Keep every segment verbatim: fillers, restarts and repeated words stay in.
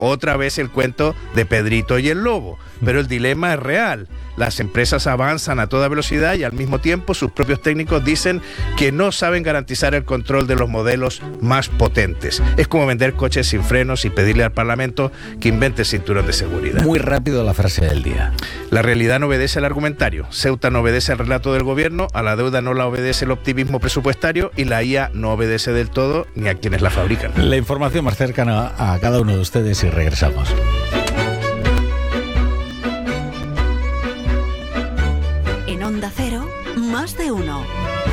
otra vez el cuento de Pedrito y el lobo. Pero el dilema es real. Las empresas avanzan a toda velocidad y al mismo tiempo sus propios técnicos dicen que no saben garantizar el control de los modelos más potentes. Es como vender coches sin frenos y pedirle al Parlamento que invente cinturón de seguridad. Muy rápido la frase del día. La realidad no obedece al argumentario. Ceuta no obedece al relato del gobierno, a la deuda no la obedece el optimismo presupuestario y la I A no obedece del todo ni a quienes la fabrican. La información más cercana a cada uno de ustedes y regresamos. En Onda Cero, más de uno.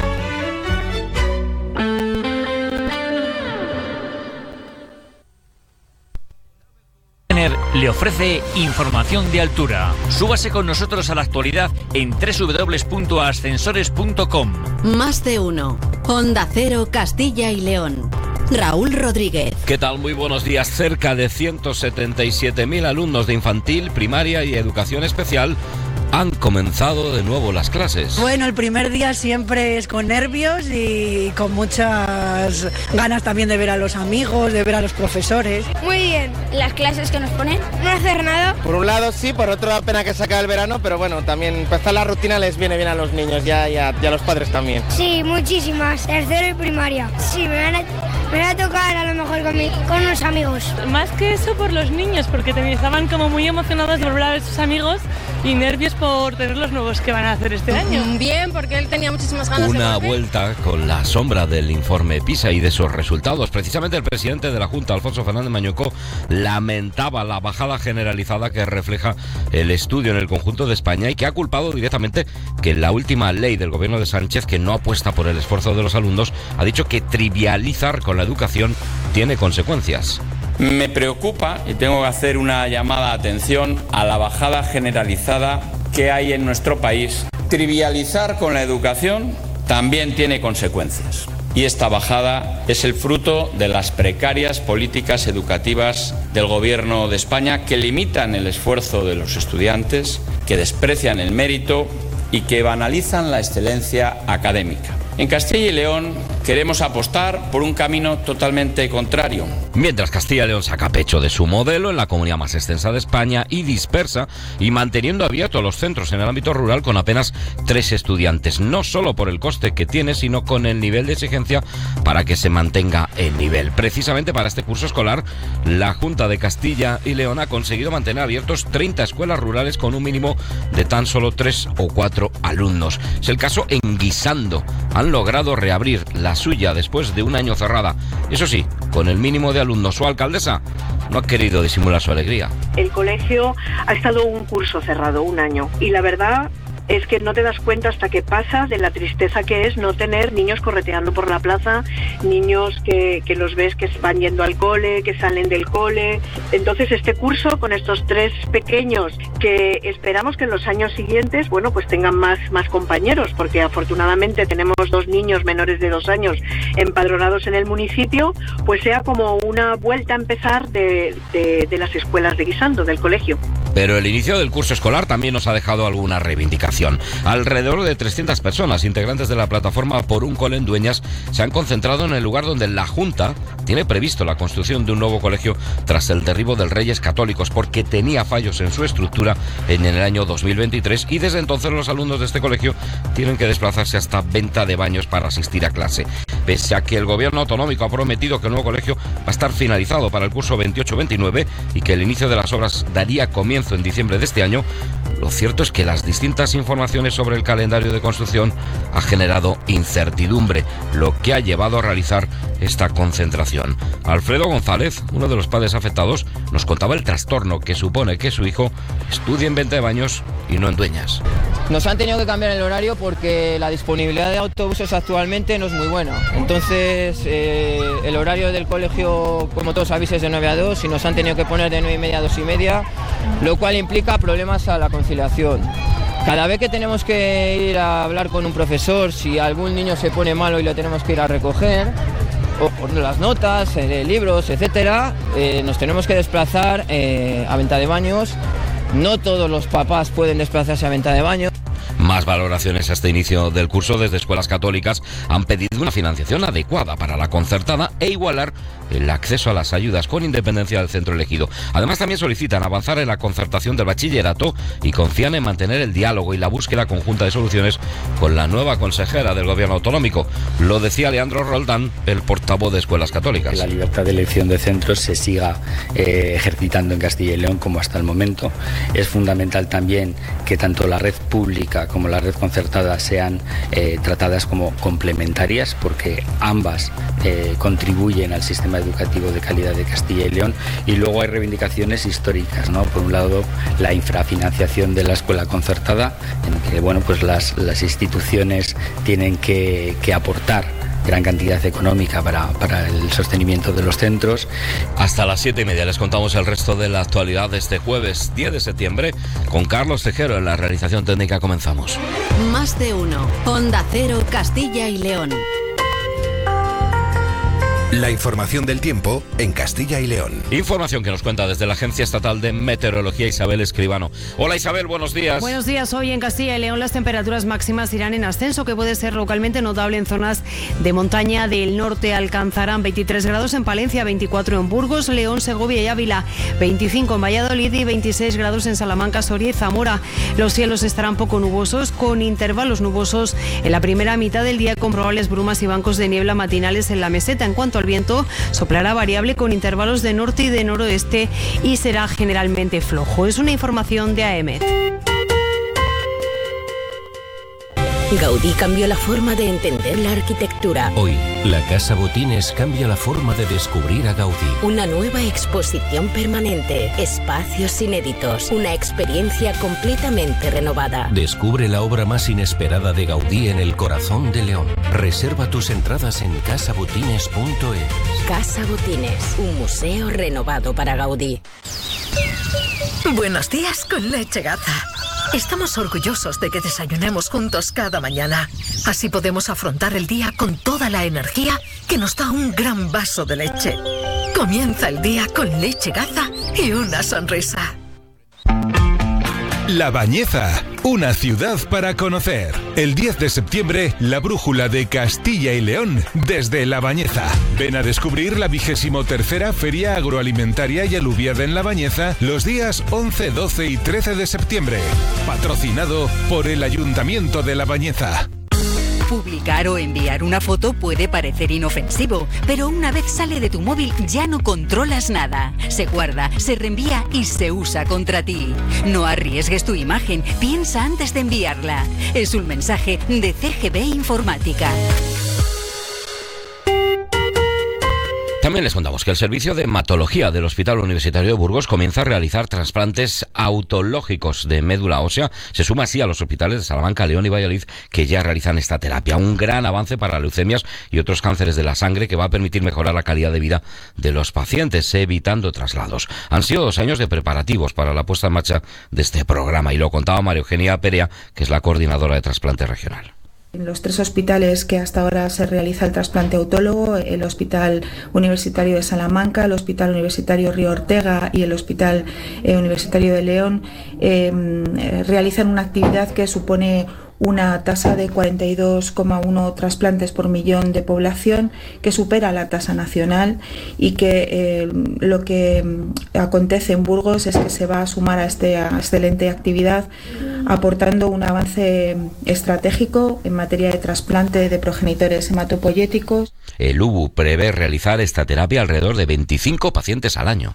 Le ofrece información de altura. Súbase con nosotros a la actualidad en doble u doble u doble u punto ascensores punto com. Más de uno. Onda Cero, Castilla y León. Raúl Rodríguez. ¿Qué tal? Muy buenos días. Cerca de ciento setenta y siete mil alumnos de infantil, primaria y educación especial han comenzado de nuevo las clases. Bueno, el primer día siempre es con nervios y con muchas ganas también de ver a los amigos, de ver a los profesores. Muy bien, las clases que nos ponen, no hacer nada. Por un lado sí, por otro da pena que se acabe el verano, pero bueno, también empezar la rutina les viene bien a los niños ya, ya, y a los padres también. Sí, muchísimas, tercero y primaria. Sí, me van a, me van a tocar a lo mejor con, mi, con unos amigos. Más que eso por los niños, porque también estaban como muy emocionados de volver a ver a sus amigos y nervios por tener los nuevos que van a hacer este año. Bien, porque él tenía muchísimas ganas Una de volver. vuelta con la sombra del informe PISA y de sus resultados. Precisamente el presidente de la Junta, Alfonso Fernández Mañueco, lamentaba la bajada generalizada que refleja el estudio en el conjunto de España y que ha culpado directamente que la última ley del gobierno de Sánchez, que no apuesta por el esfuerzo de los alumnos, ha dicho que trivializar con la educación tiene consecuencias. Me preocupa y tengo que hacer una llamada de atención a la bajada generalizada que hay en nuestro país. Trivializar con la educación también tiene consecuencias. Y esta bajada es el fruto de las precarias políticas educativas del Gobierno de España que limitan el esfuerzo de los estudiantes, que desprecian el mérito y que banalizan la excelencia académica. En Castilla y León queremos apostar por un camino totalmente contrario. Mientras Castilla y León saca pecho de su modelo en la comunidad más extensa de España y dispersa y manteniendo abiertos los centros en el ámbito rural con apenas tres estudiantes, no solo por el coste que tiene, sino con el nivel de exigencia para que se mantenga el nivel. Precisamente para este curso escolar, la Junta de Castilla y León ha conseguido mantener abiertos treinta escuelas rurales con un mínimo de tan solo tres o cuatro alumnos. Es el caso en Guisando. Han logrado reabrir la suya después de un año cerrada. Eso sí, con el mínimo de alumnos. Su alcaldesa no ha querido disimular su alegría. El colegio ha estado un curso cerrado, un año, y la verdad es que no te das cuenta hasta que pasa de la tristeza que es no tener niños correteando por la plaza, niños que, que los ves que van yendo al cole, que salen del cole. Entonces este curso con estos tres pequeños que esperamos que en los años siguientes, bueno, pues tengan más, más compañeros, porque afortunadamente tenemos dos niños menores de dos años empadronados en el municipio, pues sea como una vuelta a empezar de, de, de las escuelas de Guisando, del colegio. Pero el inicio del curso escolar también nos ha dejado alguna reivindicación. Alrededor de trescientas personas, integrantes de la plataforma Por un Cole en Dueñas, se han concentrado en el lugar donde la Junta tiene previsto la construcción de un nuevo colegio tras el derribo del Reyes Católicos, porque tenía fallos en su estructura en el año dos mil veintitrés y desde entonces los alumnos de este colegio tienen que desplazarse hasta Venta de Baños para asistir a clase. Pese a que el gobierno autonómico ha prometido que el nuevo colegio va a estar finalizado para el curso veintiocho veintinueve y que el inicio de las obras daría comienzo en diciembre de este año, lo cierto es que las distintas informaciones sobre el calendario de construcción ha generado incertidumbre, lo que ha llevado a realizar esta concentración. Alfredo González, uno de los padres afectados, nos contaba el trastorno que supone que su hijo estudie en Venta de Baños y no en Dueñas. Nos han tenido que cambiar el horario porque la disponibilidad de autobuses actualmente no es muy buena. Entonces, eh, el horario del colegio, como todos sabéis, es de nueve a dos y nos han tenido que poner de nueve y media a dos y media, lo cual implica problemas a la conciliación. Cada vez que tenemos que ir a hablar con un profesor, si algún niño se pone malo y lo tenemos que ir a recoger, o por las notas, eh, libros, etcétera, eh, nos tenemos que desplazar eh, a Venta de Baños. No todos los papás pueden desplazarse a Venta de Baños. Más valoraciones a este inicio del curso. Desde escuelas católicas han pedido una financiación adecuada para la concertada e igualar el acceso a las ayudas con independencia del centro elegido. Además, también solicitan avanzar en la concertación del bachillerato y confían en mantener el diálogo y la búsqueda conjunta de soluciones con la nueva consejera del gobierno autonómico. Lo decía Leandro Roldán, el portavoz de escuelas católicas. Que la libertad de elección de centros se siga eh, ejercitando en Castilla y León como hasta el momento. Es fundamental también que tanto la red pública como la red concertada sean eh, tratadas como complementarias, porque ambas eh, contribuyen al sistema educativo de calidad de Castilla y León. Y luego hay reivindicaciones históricas, ¿no? Por un lado, la infrafinanciación de la escuela concertada, en que bueno, pues las, las instituciones tienen que, que aportar gran cantidad económica para, para el sostenimiento de los centros. Hasta las siete y media les contamos el resto de la actualidad de este jueves diez de septiembre con Carlos Tejero en la realización técnica. Comenzamos. Más de uno. Onda Cero, Castilla y León. La información del tiempo en Castilla y León. Información que nos cuenta desde la Agencia Estatal de Meteorología Isabel Escribano. Hola Isabel, buenos días. Buenos días. Hoy en Castilla y León las temperaturas máximas irán en ascenso, que puede ser localmente notable en zonas de montaña del norte. Alcanzarán veintitrés grados en Palencia, veinticuatro en Burgos, León, Segovia y Ávila, veinticinco en Valladolid y veintiséis grados en Salamanca, Soria y Zamora. Los cielos estarán poco nubosos, con intervalos nubosos en la primera mitad del día, con probables brumas y bancos de niebla matinales en la meseta. En cuanto al viento, soplará variable con intervalos de norte y de noroeste y será generalmente flojo. Es una información de A E M E T. Gaudí cambió la forma de entender la arquitectura. Hoy, la Casa Botines cambia la forma de descubrir a Gaudí. Una nueva exposición permanente, espacios inéditos, una experiencia completamente renovada. Descubre la obra más inesperada de Gaudí en el corazón de León. Reserva tus entradas en casa botines punto es. Casa Botines, un museo renovado para Gaudí. Buenos días con leche Gaza. Estamos orgullosos de que desayunemos juntos cada mañana. Así podemos afrontar el día con toda la energía que nos da un gran vaso de leche. Comienza el día con leche Gaza y una sonrisa. La Bañeza, una ciudad para conocer. El diez de septiembre, la brújula de Castilla y León desde La Bañeza. Ven a descubrir la vigésimo tercera Feria Agroalimentaria y Aluviada en La Bañeza los días once, doce y trece de septiembre. Patrocinado por el Ayuntamiento de La Bañeza. Publicar o enviar una foto puede parecer inofensivo, pero una vez sale de tu móvil ya no controlas nada. Se guarda, se reenvía y se usa contra ti. No arriesgues tu imagen, piensa antes de enviarla. Es un mensaje de C G B Informática. También les contamos que el Servicio de Hematología del Hospital Universitario de Burgos comienza a realizar trasplantes autológicos de médula ósea. Se suma así a los hospitales de Salamanca, León y Valladolid que ya realizan esta terapia. Un gran avance para leucemias y otros cánceres de la sangre que va a permitir mejorar la calidad de vida de los pacientes, evitando traslados. Han sido dos años de preparativos para la puesta en marcha de este programa y lo contaba María Eugenia Perea, que es la coordinadora de trasplante regional. En los tres hospitales que hasta ahora se realiza el trasplante autólogo, el Hospital Universitario de Salamanca, el Hospital Universitario Río Ortega y el Hospital eh, Universitario de León, eh, realizan una actividad que supone una tasa de cuarenta y dos coma uno trasplantes por millón de población, que supera la tasa nacional, y que eh, lo que acontece en Burgos es que se va a sumar a esta excelente actividad, aportando un avance estratégico en materia de trasplante de progenitores hematopoyéticos. El U B U prevé realizar esta terapia alrededor de veinticinco pacientes al año.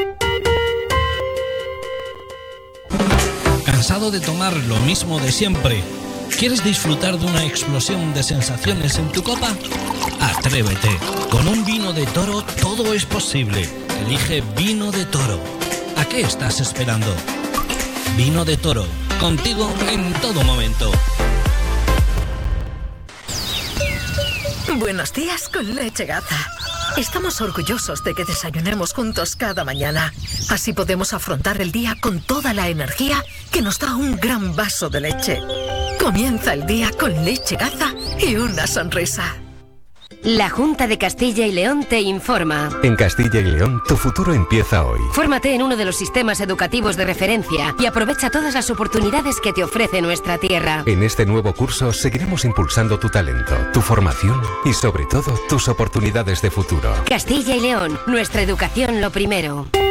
¿Cansado de tomar lo mismo de siempre? ¿Quieres disfrutar de una explosión de sensaciones en tu copa? Atrévete. Con un vino de Toro todo es posible. Elige Vino de Toro. ¿A qué estás esperando? Vino de Toro. Contigo en todo momento. Buenos días con leche Gaza. Estamos orgullosos de que desayunemos juntos cada mañana. Así podemos afrontar el día con toda la energía que nos da un gran vaso de leche. Comienza el día con leche Gaza y una sonrisa. La Junta de Castilla y León te informa. En Castilla y León, tu futuro empieza hoy. Fórmate en uno de los sistemas educativos de referencia y aprovecha todas las oportunidades que te ofrece nuestra tierra. En este nuevo curso seguiremos impulsando tu talento, tu formación y sobre todo tus oportunidades de futuro. Castilla y León, nuestra educación lo primero.